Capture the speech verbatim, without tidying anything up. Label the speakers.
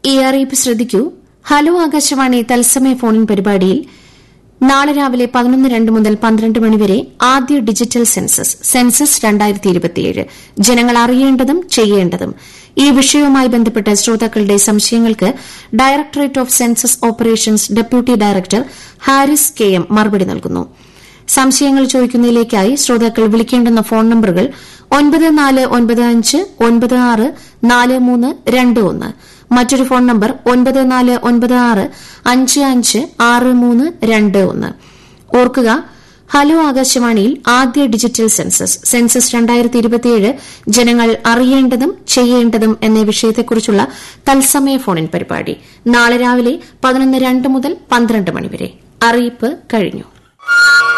Speaker 1: ഈ അറിയിപ്പ് ശ്രദ്ധിക്കൂ. ഹലോ ആകാശവാണി തത്സമയ ഫോണിൻ പരിപാടിയിൽ നാളെ രാവിലെ പതിനൊന്ന് രണ്ട് മുതൽ പന്ത്രണ്ട് മണിവരെ ആദ്യ ഡിജിറ്റൽ സെൻസസ് സെൻസസ് രണ്ടായിരത്തി ഇരുപത്തിയേഴ് ജനങ്ങൾ അറിയേണ്ടതും ചെയ്യേണ്ടതും ഈ വിഷയവുമായി ബന്ധപ്പെട്ട് ശ്രോതാക്കളുടെ സംശയങ്ങൾക്ക് directorate of census operations deputy director Haris K M മറുപടി നൽകുന്നു. സംശയങ്ങൾ ചോദിക്കുന്നതിലേക്കായി ശ്രോതാക്കൾ വിളിക്കേണ്ടുന്ന ഫോൺ നമ്പറുകൾ ഒൻപത് നാല് ഒൻപത് അഞ്ച് ഒൻപത് ആറ് നാല് മൂന്ന് രണ്ട് ഒന്ന്, മറ്റൊരു ഫോൺ നമ്പർ ഒൻപത് നാല് ഒൻപത് ആറ് അഞ്ച് അഞ്ച് ആറ് മൂന്ന് രണ്ട് ഒന്ന്. ഓർക്കുക, ഹലോ ആകാശവാണിയിൽ ആദ്യ ഡിജിറ്റൽ സെൻസസ് സെൻസസ് രണ്ടായിരത്തി ഇരുപത്തിയേഴ് ജനങ്ങൾ അറിയേണ്ടതും ചെയ്യേണ്ടതും എന്ന വിഷയത്തെക്കുറിച്ചുള്ള തത്സമയ ഫോണിൻ പരിപാടി നാളെ രാവിലെ പതിനൊന്ന് രണ്ട് മുതൽ പന്ത്രണ്ട് മണിവരെ. അറിയിപ്പ് കഴിഞ്ഞു.